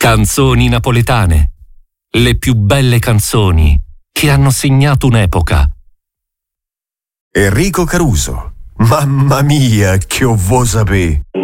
Canzoni napoletane. Le più belle canzoni che hanno segnato un'epoca. Enrico Caruso. Mamma mia, che vo sapè.